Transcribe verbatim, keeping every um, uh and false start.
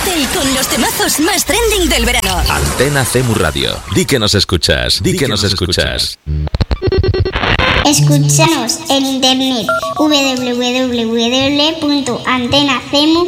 y con los temazos más trending del verano. Antena Cemu Radio. Di que nos escuchas. Di, Di que, que nos escuchas. Escúchanos en internet w w w punto antena cemu